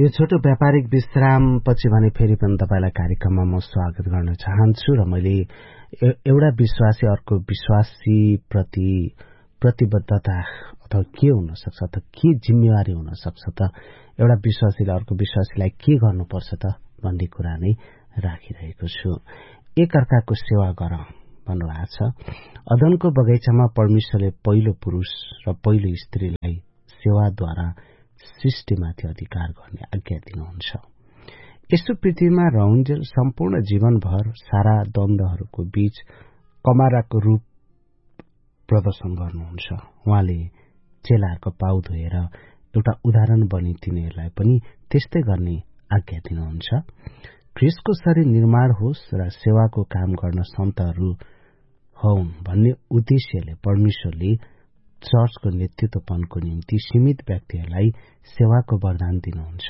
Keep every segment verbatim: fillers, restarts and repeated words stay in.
यो छोटो व्यापारिक विश्राम पछि भने फेरि पनि तपाईलाई कार्यक्रममा म स्वागत गर्न चाहन्छु र मैले एउटा विश्वासी अर्को विश्वासी प्रति प्रतिबद्धता अथवा के हुन सक्छ त के जिम्मेवारी हुन सक्छ त एउटा विश्वासीले अर्को विश्वासीलाई के गर्नुपर्छ त भन्ने कुरा नै राखिरहेको छु। एकअर्काको सेवा गर भन्नुभएको छ। अदनको बगैँचामा परमेश्वरले पहिलो पुरुष र पहिलो स्त्रीलाई सेवाद्वारा सृष्टिमाथि अधिकार गर्ने आज्ञा दिनुहुन्छ। यसो पृथ्वीमा रहन्जेल सम्पूर्ण जीवनभर सारा द्वन्द्वहरूको बीच कमाराको रूप प्रदर्शन गर्नुहुन्छ। उहाँले चेलाहरूको पाउ धोएर एउटा उदाहरण बनी तिनीहरूलाई पनि त्यस्तै गर्ने आज्ञा दिनुहुन्छ। ख्रीष्टको शरीर निर्माण होस् र सेवाको काम गर्न सन्तहरू हौन् भन्ने उद्देश्यले परमेश्वरले चर्चको नेतृत्वपनको निम्ति सीमित व्यक्तिहरूलाई सेवाको वरदान दिनुहुन्छ।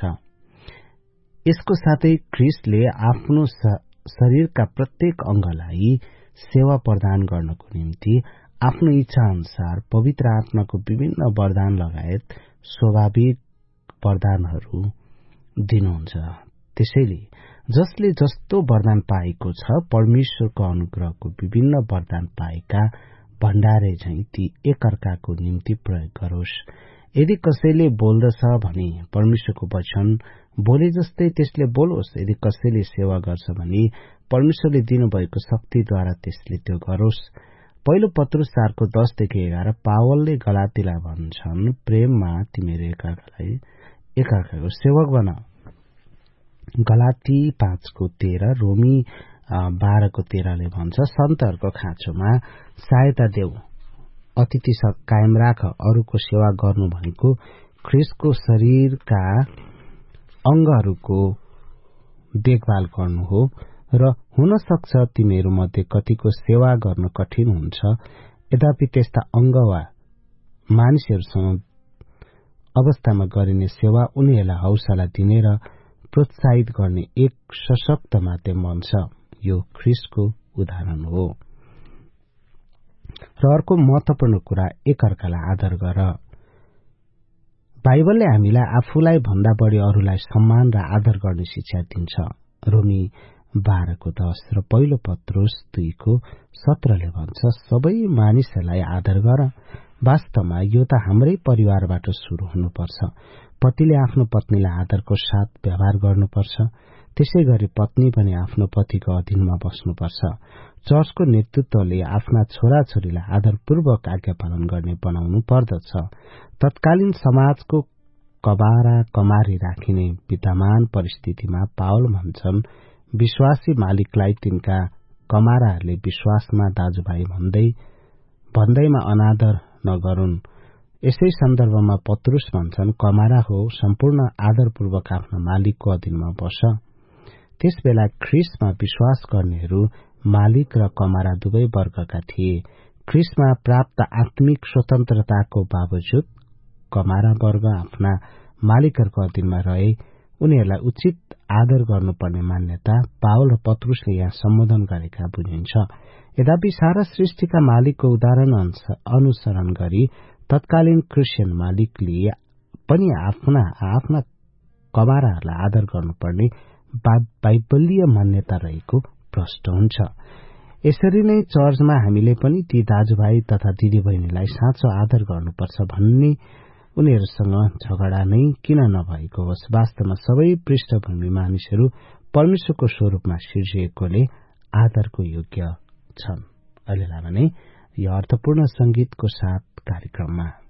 यसको साथै ख्रीष्टले आफ्नो शरीरका प्रत्येक अंगलाई सेवा प्रदान गर्नको निम्ति आफ्नो इच्छा अनुसार पवित्र आत्माको विभिन्न वरदान लगायत स्वाभाविक वरदानहरू दिनुहुन्छ। त्यसैले जसले जस्तो वरदान पाएको छ परमेश्वरको अनुग्रहको विभिन्न वरदान पाएका भण्डारे झैं ती एकअर्काको निम्ति प्रयोग गरोस्। यदि कसैले बोल्दछ भने परमेश्वरको वचन बोले जस्तै त्यसले बोलोस्। यदि कसैले सेवा गर्छ भने परमेश्वरले दिनुभएको शक्तिद्वारा त्यसले त्यो गरोस्। पहिलो पत्रुस चारको दसदेखि एघार पावलले गलातीलाई भन्छन्, प्रेममा तिमीहरू एकअर्कालाई एकअर्काको सेवक बन। गलाती पाँचको तेह्र, रोमी बाह्रको तेह्रले भन्छ, सन्तहरूको खाँचोमा सहायता देऊ, अतिथि कायम राख। अरूको सेवा गर्नु भनेको ख्रीष्टको शरीरका अंगहरूको देखभाल गर्नु हो र हुन सक्छ तिमीहरू मध्ये कतिको सेवा गर्न कठिन हुन्छ। यद्यपि त्यस्ता अंग वा मानिसहरूसँग अवस्थामा गरिने सेवा उनीहरूलाई हौसला दिने र प्रोत्साहित गर्ने एक सशक्त माध्यम बन्छ। यो ख्रीष्टको उदाहरण हो। र अर्को महत्वपूर्ण कुरा, एकअर्कालाई आदर गर। बाइबलले हामीलाई आफूलाई भन्दा बढी अरूलाई सम्मान र आदर गर्ने शिक्षा दिन्छ। रोमी बाह्रको दस र पहिलो पत्रुस दुईको सत्रले भन्छ, सबै मानिसहरूलाई आदर गर। वास्तवमा यो त हाम्रै परिवारबाट शुरू हुनुपर्छ। पतिले आफ्नो पत्नीलाई आदरको साथ व्यवहार गर्नुपर्छ। त्यसै गरी पत्नी पनि आफ्नो पतिको अधीनमा बस्नुपर्छ। चर्चको नेतृत्वले आफ्ना छोराछोरीलाई आदरपूर्वक आज्ञा पालन गर्ने बनाउनु पर्दछ। तत्कालीन समाजको कबारा कमारी राखिने विद्यमान परिस्थितिमा पावल भन्छन्, विश्वासी मालिकलाई तिनका कमाराहरूले विश्वासमा दाजुभाइ भन्दै भन्दैमा अनादर नगरून्। यसै सन्दर्भमा पत्रुस भन्छन्, कमारा हो सम्पूर्ण आदरपूर्वक आफ्ना मालिकको अधीनमा बस। त्यसबेला ख्रीष्टमा विश्वास गर्नेहरू मालिक र कमारा दुवै वर्गका थिए। ख्रीष्टमा प्राप्त आत्मिक स्वतन्त्रताको बावजुद कमारा वर्ग आफ्ना मालिकहरूको अधीनमा रहे। उनीहरूलाई उचित आदर गर्नुपर्ने मान्यता पावल र पत्रुसले यहाँ सम्बोधन गरेका बुझिन्छ। यद्यपि सारा सृष्टिका मालिकको उदाहरण अनुसरण गरी तत्कालीन क्रिस्चियन मालिकले पनि आफ्ना आफ्ना कमाराहरूलाई आदर गर्नुपर्ने बाइबलीय मान्यता रहेको प्रष्ट हुन्छ। यसरी नै चर्चमा हामीले पनि ती दाजुभाइ तथा दिदीबहिनीलाई साँचो आदर गर्नुपर्छ भन्ने उनीहरूसँग झगडा नै किन नभएको होस्। वास्तवमा सबै पृष्ठभूमि मानिसहरू परमेश्वरको स्वरूपमा सिर्जिएकोले आदरको योग्य छन्। अहिलेलाई भने यो अर्थपूर्ण संगीतको साथ कार्यक्रममा